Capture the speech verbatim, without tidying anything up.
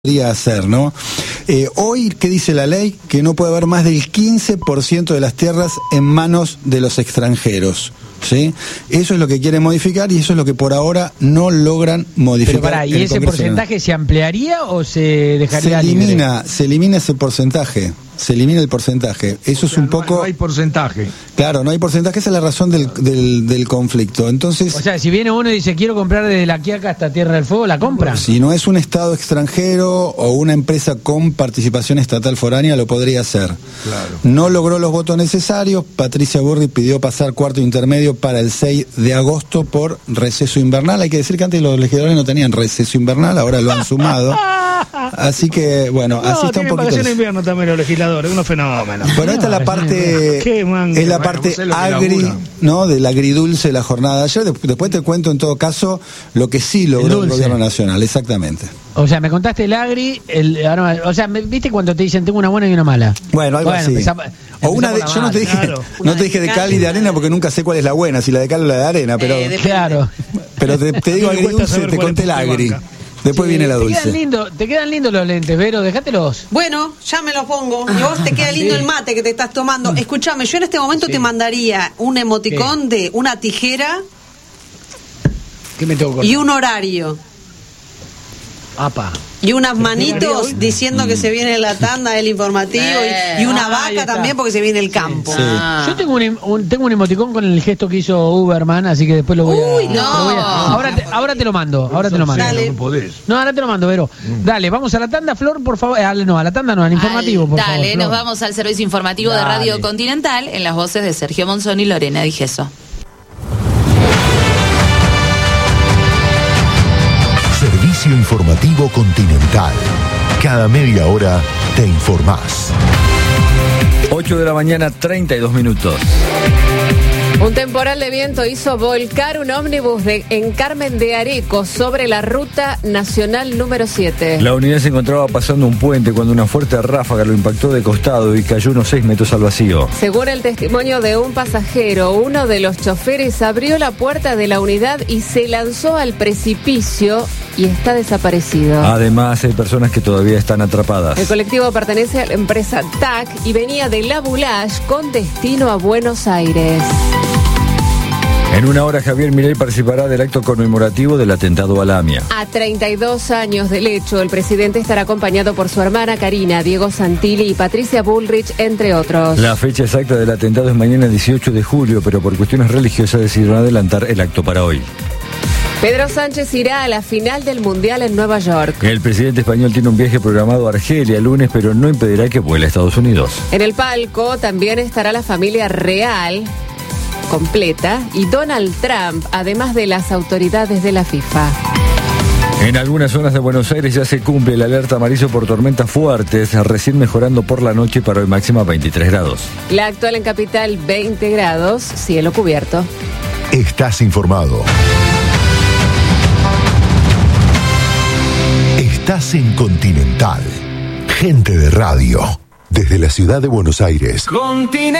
podría hacer, ¿no? Eh, hoy, ¿qué dice la ley? Que no puede haber más del quince por ciento de las tierras en manos de los extranjeros, ¿sí? Eso es lo que quieren modificar y eso es lo que por ahora no logran modificar. Pero pará, ¿y ese porcentaje se ampliaría o se dejaría se elimina, libre? Se elimina ese porcentaje. Se elimina el porcentaje. Eso es o sea, un no, poco... No hay porcentaje. Claro, no hay porcentaje, esa es la razón del, del, del conflicto. Entonces... O sea, si viene uno y dice, quiero comprar desde La Quiaca hasta Tierra del Fuego, ¿la compra? Si no es un Estado extranjero o una empresa con participación estatal foránea, lo podría hacer. Claro. No logró los votos necesarios. Patricia Burri pidió pasar cuarto intermedio para el seis de agosto por receso invernal. Hay que decir que antes los legisladores no tenían receso invernal, ahora lo han sumado. Así que, bueno, no, así está un poquito. vacaciones de invierno también los legisladores, unos fenómenos. Bueno, esta es la parte, Qué manga. es la Bueno, parte no sé lo que agri, labura. ¿no? Del agridulce de la jornada de ayer. Después te cuento en todo caso lo que sí logró el, el gobierno nacional, exactamente. O sea, me contaste el agri, el, o sea, ¿viste cuando te dicen tengo una buena y una mala? Bueno, algo bueno, así. Empezamos, o una de, yo mala, no te dije, claro. no te dije de cal y de arena porque nunca sé cuál es la buena, si la de cal o la de arena, pero Eh, claro. pero te, te digo agridulce, te conté el agri. Después Sí, viene la te dulce. Quedan lindo, te quedan lindos los lentes, Vero, déjatelos. Bueno, ya me los pongo. Y vos te queda lindo Sí. el mate que te estás tomando. Escúchame, yo en este momento Sí. te mandaría un emoticón ¿Qué? de una tijera ¿Qué me tengo que y un horario. Apa. Y unas hoy? manitos diciendo que se viene la tanda del informativo Eh, y, y una ah, ahí vaca está. también porque se viene el campo. Sí. Ah. Yo tengo un, em- un- tengo un emoticón con el gesto que hizo Uberman, así que después lo voy a... Uy, no. lo voy a- ahora, te, ahora te lo mando, ahora te lo mando. Dale. No podés. No, ahora te lo mando, Vero. Dale, vamos a la tanda, Flor, por favor. Eh, al- no, a la tanda no, al informativo, Al- por dale, favor. nos Flor. vamos al servicio informativo de Dale. Radio Continental en las voces de Sergio Monzón y Lorena Digeso. Servicio informativo Continental. Cada media hora te informás. ocho de la mañana, treinta y dos minutos. Un temporal de viento hizo volcar un ómnibus de, en Carmen de Areco sobre la ruta nacional número siete. La unidad se encontraba pasando un puente cuando una fuerte ráfaga lo impactó de costado y cayó unos seis metros al vacío. Según el testimonio de un pasajero, uno de los choferes abrió la puerta de la unidad y se lanzó al precipicio y está desaparecido. Además, hay personas que todavía están atrapadas. El colectivo pertenece a la empresa T A C y venía de La Boulage con destino a Buenos Aires. En una hora, Javier Milei participará del acto conmemorativo del atentado a la AMIA. A treinta y dos años del hecho, el presidente estará acompañado por su hermana Karina, Diego Santilli y Patricia Bullrich, entre otros. La fecha exacta del atentado es mañana dieciocho de julio, pero por cuestiones religiosas decidieron adelantar el acto para hoy. Pedro Sánchez irá a la final del Mundial en Nueva York. El presidente español tiene un viaje programado a Argelia el lunes, pero no impedirá que vuele a Estados Unidos. En el palco también estará la familia real completa y Donald Trump, además de las autoridades de la FIFA. En algunas zonas de Buenos Aires ya se cumple el alerta amarillo por tormentas fuertes, recién mejorando por la noche para hoy máxima veintitrés grados. La actual en Capital veinte grados, cielo cubierto. Estás informado. Estás en Continental. Gente de radio. Desde la ciudad de Buenos Aires. Continental.